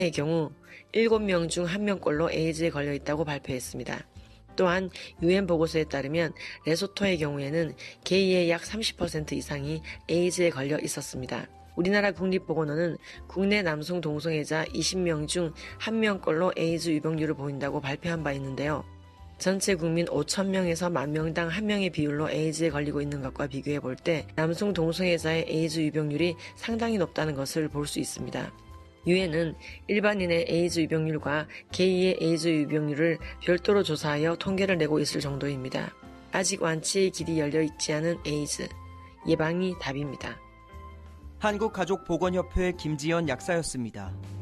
경우 7명 중 1명꼴로 에이즈에 걸려 있다고 발표했습니다. 또한 UN 보고서에 따르면 레소토의 경우에는 게이의 약 30% 이상이 에이즈에 걸려 있었습니다. 우리나라 국립보건원은 국내 남성 동성애자 20명 중 1명꼴로 에이즈 유병률을 보인다고 발표한 바 있는데요. 전체 국민 5,000명에서 10,000명당 1명의 비율로 에이즈에 걸리고 있는 것과 비교해 볼 때 남성 동성애자의 에이즈 유병률이 상당히 높다는 것을 볼 수 있습니다. 유엔은 일반인의 에이즈 유병률과 게이의 에이즈 유병률을 별도로 조사하여 통계를 내고 있을 정도입니다. 아직 완치의 길이 열려 있지 않은 에이즈, 예방이 답입니다. 한국가족보건협회 김지연 약사였습니다.